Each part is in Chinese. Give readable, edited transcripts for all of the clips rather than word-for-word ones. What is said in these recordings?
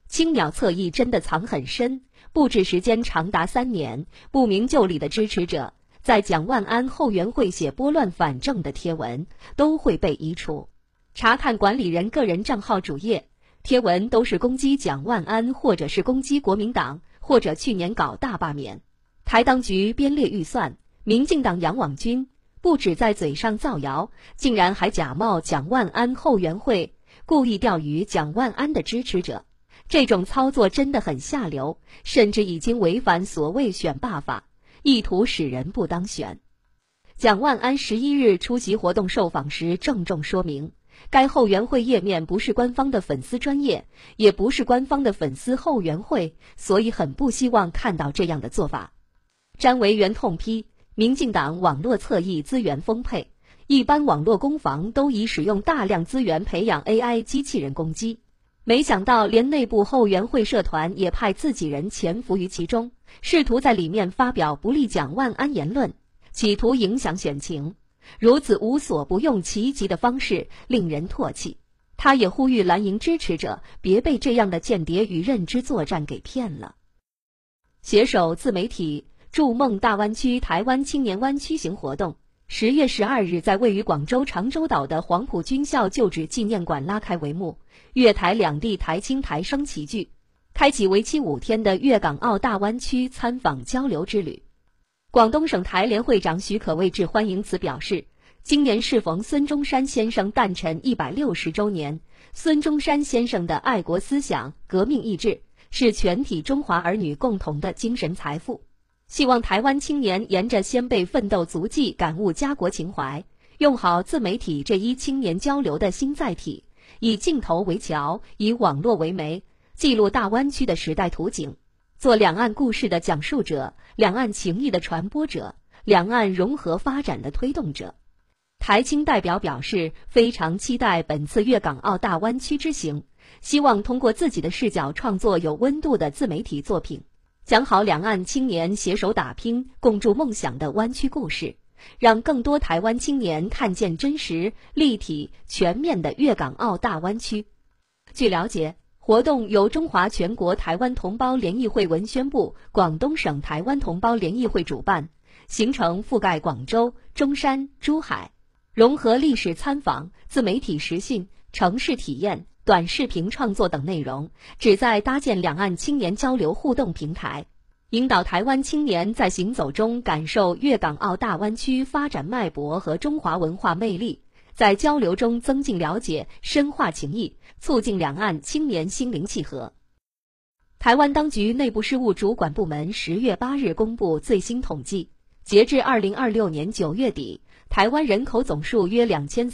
青鸟侧翼真的藏很深，布置时间长达3年，不明就里的支持者在蒋万安后援会写拨乱反正的贴文都会被移除。查看管理人个人账号主页，贴文都是攻击蒋万安，或者是攻击国民党，或者去年搞大罢免。台当局编列预算，民进党养网军不止在嘴上造谣，竟然还假冒蒋万安后援会，故意钓鱼蒋万安的支持者。这种操作真的很下流，甚至已经违反所谓选罢法，意图使人不当选。蒋万安11日出席活动受访时郑重说明，该后援会页面不是官方的粉丝专页，也不是官方的粉丝后援会，所以很不希望看到这样的做法。詹维元痛批，民进党网络侧翼资源丰沛，一般网络攻防都已使用大量资源培养 AI 机器人攻击，没想到连内部后援会社团也派自己人潜伏于其中，试图在里面发表不利蒋万安言论，企图影响选情。如此无所不用其极的方式令人唾弃。他也呼吁蓝营支持者别被这样的间谍与认知作战给骗了。携手自媒体筑梦大湾区台湾青年湾区行活动10月12日在位于广州长洲岛的黄埔军校旧址纪念馆拉开帷幕，粤台两地台青台生齐聚，开启为期5天的粤港澳大湾区参访交流之旅。广东省台联会长许可谓致欢迎词表示，今年适逢孙中山先生诞辰160周年，孙中山先生的爱国思想、革命意志是全体中华儿女共同的精神财富。希望台湾青年沿着先辈奋斗足迹感悟家国情怀，用好自媒体这一青年交流的新载体，以镜头为桥，以网络为媒，记录大湾区的时代图景，做两岸故事的讲述者，两岸情谊的传播者，两岸融合发展的推动者。台青代表表示，非常期待本次粤港澳大湾区之行，希望通过自己的视角创作有温度的自媒体作品，讲好两岸青年携手打拼、共筑梦想的湾区故事，让更多台湾青年看见真实、立体、全面的粤港澳大湾区。据了解，活动由中华全国台湾同胞联谊会文宣部、广东省台湾同胞联谊会主办，行程覆盖广州、中山、珠海，融合历史参访、自媒体实训、城市体验、短视频创作等内容，旨在搭建两岸青年交流互动平台，引导台湾青年在行走中感受粤港澳大湾区发展脉搏和中华文化魅力，在交流中增进了解、深化情谊，促进两岸青年心灵契合。台湾当局内部事务主管部门10月8日公布最新统计，截至2026年9月底，台湾人口总数约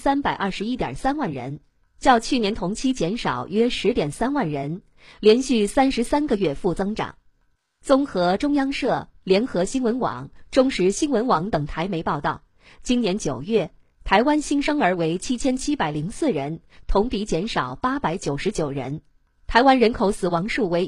2321.3万人，较去年同期减少约10.3万人，连续33个月负增长。综合中央社、联合新闻网、中时新闻网等台媒报道，今年9月，台湾新生儿为7704人，同比减少899人。台湾人口死亡数为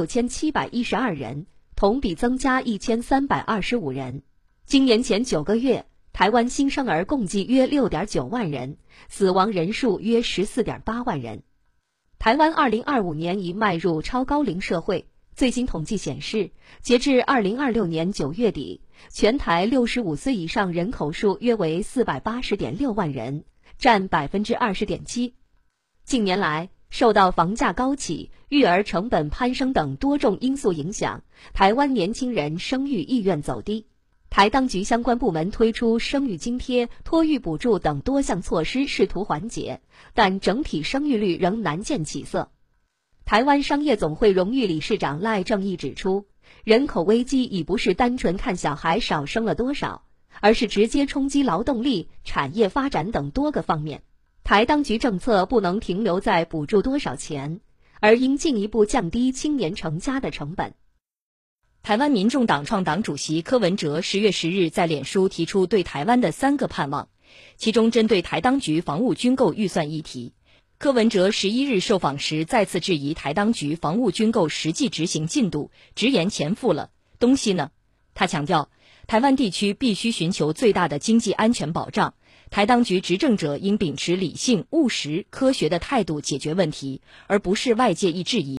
16712人，同比增加1325人。今年前9个月，台湾新生儿共计约6.9万人，死亡人数约14.8万人。台湾2025年已迈入超高龄社会，最新统计显示，截至2026年9月底，全台65岁以上人口数约为480.6万人，占20.7%。近年来，受到房价高企、育儿成本攀升等多种因素影响，台湾年轻人生育意愿走低。台当局相关部门推出生育津贴、托育补助等多项措施，试图缓解，但整体生育率仍难见起色。台湾商业总会荣誉理事长赖正义指出，人口危机已不是单纯看小孩少生了多少，而是直接冲击劳动力、产业发展等多个方面。台当局政策不能停留在补助多少钱，而应进一步降低青年成家的成本。 台湾民众党创党主席柯文哲10月10日在脸书提出对台湾的3个盼望，其中针对台当局防务军购预算议题，柯文哲11日受访时再次质疑台当局防务军购实际执行进度，直言钱付了，东西呢？他强调，台湾地区必须寻求最大的经济安全保障，台当局执政者应秉持理性、务实、科学的态度解决问题，而不是外界一质疑。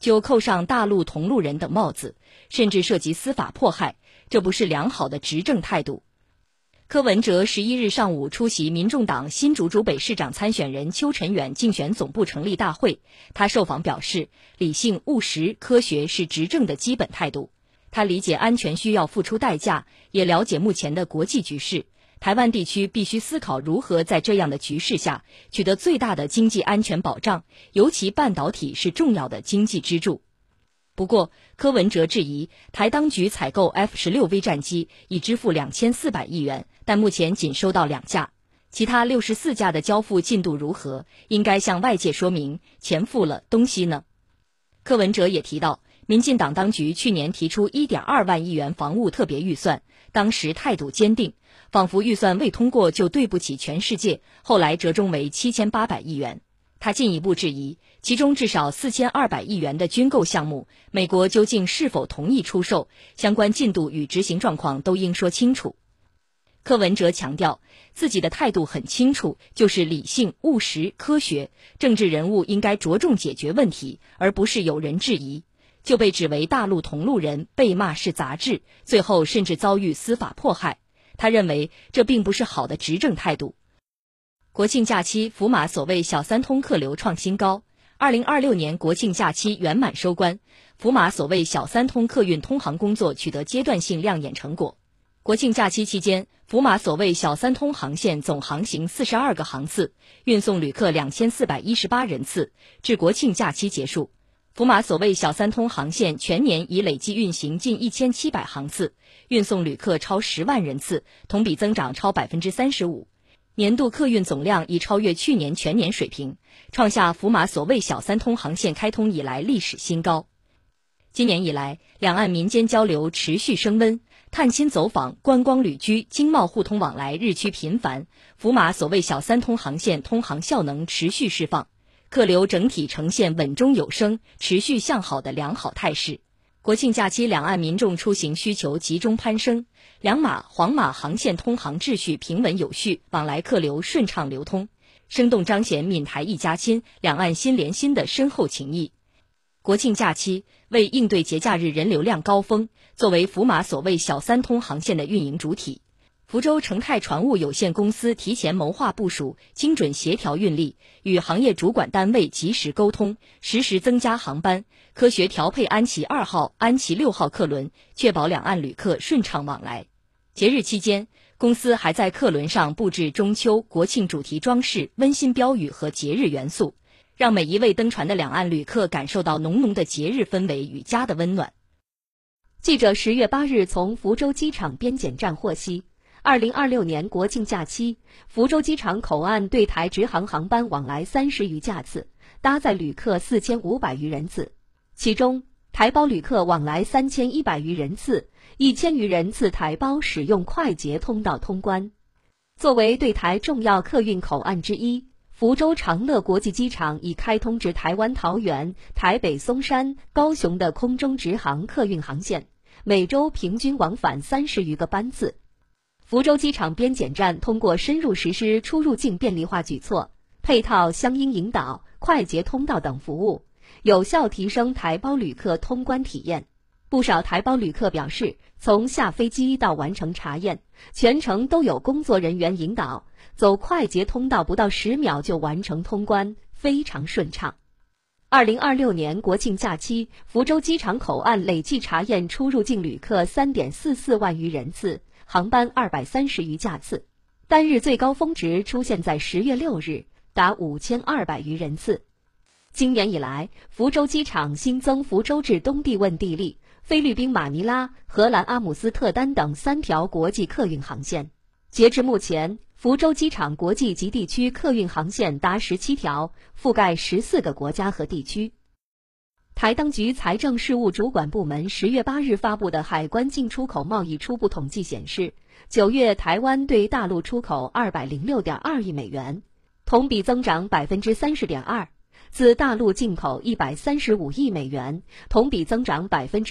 就扣上大陆同路人等帽子，甚至涉及司法迫害，这不是良好的执政态度。柯文哲11日上午出席民众党新竹竹北市长参选人邱晨远竞选总部成立大会，他受访表示，理性、务实、科学是执政的基本态度。他理解安全需要付出代价，也了解目前的国际局势，台湾地区必须思考如何在这样的局势下取得最大的经济安全保障，尤其半导体是重要的经济支柱。不过，柯文哲质疑台当局采购 F-16V 战机已支付2400亿元，但目前仅收到2架，其他64架的交付进度如何？应该向外界说明，钱付了，东西呢？柯文哲也提到，民进党当局去年提出 1.2 万亿元防务特别预算，当时态度坚定，仿佛预算未通过就对不起全世界，后来折中为7800亿元。他进一步质疑，其中至少4200亿元的军购项目，美国究竟是否同意出售，相关进度与执行状况都应说清楚。柯文哲强调，自己的态度很清楚，就是理性、务实、科学，政治人物应该着重解决问题，而不是有人质疑，就被指为大陆同路人，被骂是杂志，最后甚至遭遇司法迫害。他认为这并不是好的执政态度。国庆假期，福马所谓小三通客流创新高。2026年国庆假期圆满收官，福马所谓小三通客运通航工作取得阶段性亮眼成果。国庆假期期间，福马所谓小三通航线总航行42个航次，运送旅客2418人次。至国庆假期结束，福马所谓小三通航线全年已累计运行近1700航次，运送旅客超10万人次，同比增长超 35%。年度客运总量已超越去年全年水平，创下福马所谓小三通航线开通以来历史新高。今年以来，两岸民间交流持续升温，探亲走访、观光旅居、经贸互通往来日趋频繁，福马所谓小三通航线通航效能持续释放，客流整体呈现稳中有升、持续向好的良好态势。国庆假期两岸民众出行需求集中攀升，两马、黄马航线通航秩序平稳有序，往来客流顺畅流通，生动彰显闽台一家亲、两岸心连心的深厚情谊。国庆假期为应对节假日人流量高峰，作为福马所谓小三通航线的运营主体，福州成泰船务有限公司提前谋划部署，精准协调运力，与行业主管单位及时沟通，实时增加航班，科学调配安琪2号、安琪6号客轮，确保两岸旅客顺畅往来。节日期间，公司还在客轮上布置中秋、国庆主题装饰、温馨标语和节日元素，让每一位登船的两岸旅客感受到浓浓的节日氛围与家的温暖。 记者10月8日从福州机场边检站获悉，2026年国庆假期，福州机场口岸对台直航航班往来30余架次，搭载旅客4500余人次，其中台胞旅客往来3100余人次，1000余人次台胞使用快捷通道通关。作为对台重要客运口岸之一，福州长乐国际机场已开通至台湾桃园、台北松山、高雄的空中直航客运航线，每周平均往返30余个班次。福州机场边检站通过深入实施出入境便利化举措，配套相应引导、快捷通道等服务，有效提升台胞旅客通关体验。不少台胞旅客表示，从下飞机到完成查验，全程都有工作人员引导，走快捷通道不到10秒就完成通关，非常顺畅。2026年国庆假期，福州机场口岸累计查验出入境旅客3.44万余人次，航班230余架次，单日最高峰值出现在10月6日，达5200余人次。今年以来，福州机场新增福州至东帝汶地利、菲律宾马尼拉、荷兰阿姆斯特丹等3条国际客运航线。截至目前，福州机场国际及地区客运航线达17条，覆盖14个国家和地区。台当局财政事务主管部门10月8日发布的海关进出口贸易初步统计显示，9月台湾对大陆出口206.2亿美元，同比增长 30.2%。自大陆进口135亿美元，同比增长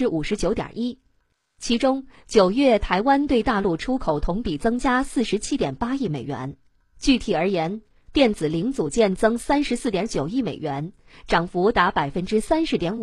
59.1%。其中9月台湾对大陆出口同比增加 47.8 亿美元。具体而言，电子零组件增 34.9 亿美元，涨幅达 30.5%。